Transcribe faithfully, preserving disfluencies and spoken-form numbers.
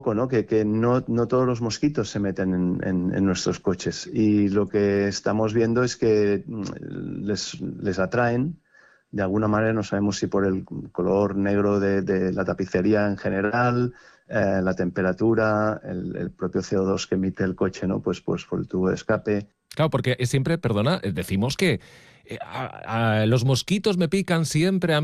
¿no? Que, que no, no todos los mosquitos se meten en, en, en nuestros coches, y lo que estamos viendo es que les, les atraen de alguna manera. No sabemos si por el color negro de, de la tapicería en general, eh, la temperatura, el, el propio C O dos que emite el coche, ¿no? Pues, pues por el tubo de escape. Claro, porque siempre, perdona, decimos que eh, a, a, los mosquitos me pican siempre a